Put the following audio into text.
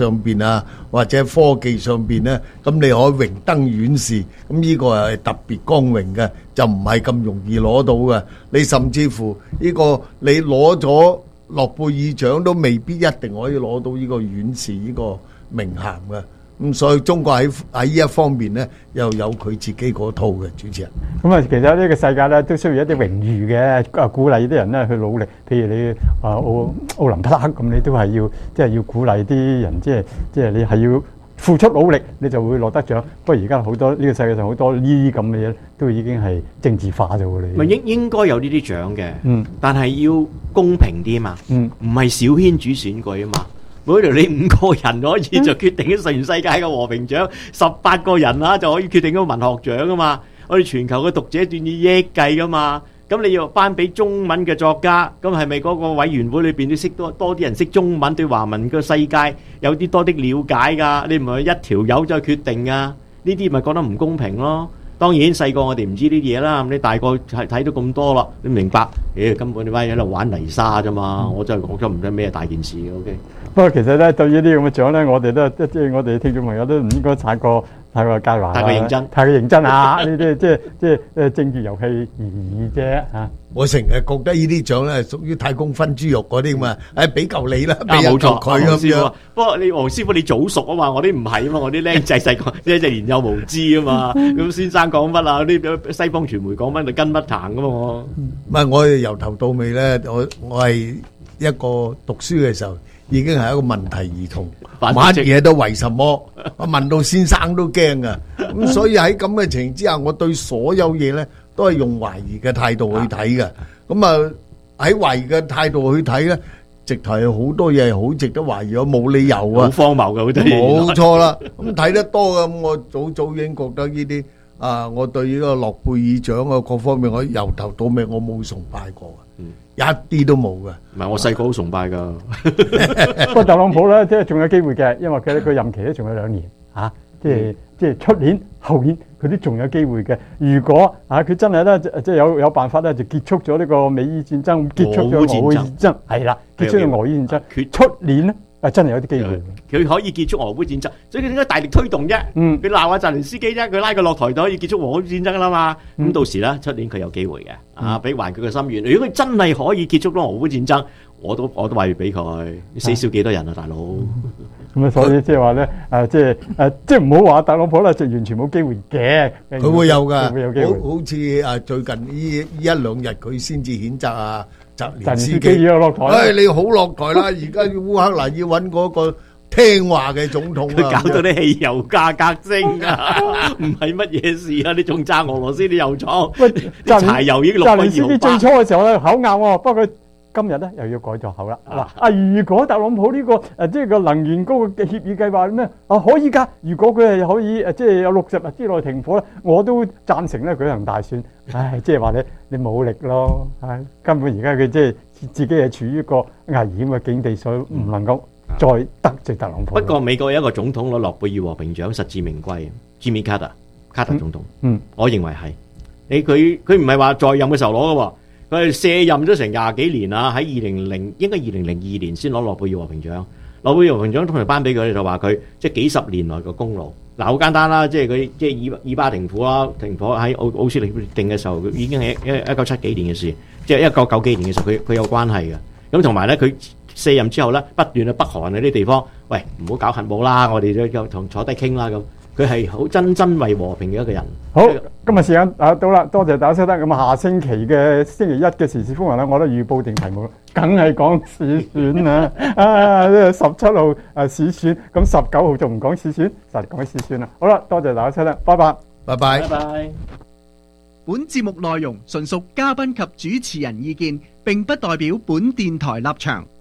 上邊啊，或者科技上邊咧，咁你可以榮登院士，咁呢個係特別光榮嘅，就唔係咁容易攞到嘅。你甚至乎呢個你攞咗諾貝爾獎都未必一定可以攞到呢個院士呢個名銜嘅。咁所以中國喺呢一方面咧，又有佢自己嗰套嘅。主持人， 咁啊，其實呢個世界咧都需要一啲榮譽嘅，鼓勵啲人咧去努力。譬如你奧林匹克咁，你都係要鼓勵啲人，即係你係要付出努力，你就會攞得獎。不過而家好多呢個世界上好多呢啲咁嘅嘢，都已經係政治化咗喎。你咪應該有呢啲獎嘅，但係要公平啲嘛，唔係小圈子選舉啊嘛。每條你5個人可以就決定咗全世界嘅和平獎，18個人啦就可以決定咗文學獎啊嘛。我哋全球嘅讀者段以億計噶嘛，咁你要頒俾中文嘅作家，咁係咪嗰個委員會裏邊都識多啲人識中文，對華文嘅世界有啲多啲了解㗎？你唔係一條友就決定㗎？呢啲咪覺得唔公平咯。當然細個我哋唔知呢啲嘢啦，你大個睇到咁多啦，你明白？根本你班喺度玩泥沙啫嘛！我真係講咗唔知咩大件事嘅。OK。 不過其實咧，對於呢啲咁嘅獎咧，我哋都即係我哋聽眾朋友都唔應該太過介懷， 太過認真， 太過認真啊！呢啲即係政治遊戲而已啫嚇。 我成日覺得呢啲獎咧係屬於太公分豬肉嗰啲嘛，俾嚿你啦，俾冇錯佢咁樣。 不過你黃師傅你早熟啊嘛，我啲唔係啊嘛，我啲僆仔細個即係年幼無知啊嘛。咁先生講乜啊？啲西方傳媒講乜就跟乜行噶嘛我。 唔係我由頭到尾咧，我係一個讀書嘅時候已經係一個問題兒童，乜嘢都為什麼？我問到先生都驚噶。咁所以喺咁嘅情形之下，我對所有嘢咧都係用懷疑嘅態度去睇嘅。咁啊喺懷疑嘅態度去睇咧，直頭係好多嘢係好值得懷疑，我冇理由啊， 好荒謬嘅好多嘢。 冇錯啦。咁睇得多嘅，咁我早已經覺得呢啲我對呢個諾貝爾獎啊各方面，我由頭到尾我冇崇拜過。一啲都冇嘅， 唔係我細個好崇拜噶。 不過特朗普咧，即係仲有機會嘅，因為佢任期咧仲有2年嚇，即係出年後年佢都仲有機會嘅。如果佢真係咧即係有辦法咧，就結束咗呢個美伊戰爭，結束咗俄烏戰爭，係啦，結束咗俄烏戰爭，出年咧真係有啲機會。 佢可以結束俄烏戰爭，所以佢應該大力推動啫。佢鬧下澤連斯基啫，佢拉佢落台就可以結束俄烏戰爭啦嘛。咁到時咧，出年佢有機會嘅，俾還佢嘅心願。如果佢真係可以結束咗俄烏戰爭，我都話要俾佢，死少幾多人啊，大佬。 咁所以即係話咧，即係唔好話特朗普咧，就完全冇機會嘅。 佢會有㗎， 會有機會。 好似最近呢1-2日佢先至譴責澤連斯基要落台。 你好落台啦！而家烏克蘭要揾嗰個聽話嘅總統佢搞到啲汽油價格升啊！唔係乜嘢事啊！你仲揸俄羅斯啲油廠，柴油已經落咗2毫8。澤連斯基最初嘅時候咧口硬喎，不過佢今日咧又要改咗口啦。如果特朗普呢個即係個能源嗰個協議計劃咩可以㗎？如果佢係可以即係有60日之內停火咧，我都贊成咧舉行大選。即係話你冇力咯，根本而家佢即係自己係處於一個危險嘅境地，所以唔能夠再得罪特朗普。 不過美國有一個總統攞諾貝爾和平獎，實至名歸，Jimmy Carter 卡特總統。我認為係佢唔係話在任嘅時候攞嘅喎。佢係卸任咗成20幾年啦，喺應該2002年先攞諾貝爾和平獎。諾貝爾和平獎通常頒俾佢就話佢即係幾十年來嘅功勞。好簡單啦，即係佢即係以巴停火啦，停火喺奧斯利協定嘅時候，已經係1970幾年嘅事，即係1990幾年嘅時候，佢有關係嘅。咁同埋咧，佢卸任之後咧，不斷去北韓嗰啲地方，喂，唔好搞核武啦，我哋都同坐低傾啦咁。佢係好真為和平嘅一個人。 好，今日時間到啦，多謝大家收聽。咁下星期嘅星期一嘅時事風雲咧，我都預報定題目，梗係講市選啦。17號市選，咁19號就唔講市選，實講市選啦。好啦，多謝大家收聽，拜拜， 拜拜， 拜拜。 本節目內容純屬嘉賓及主持人意見，並不代表本電台立場。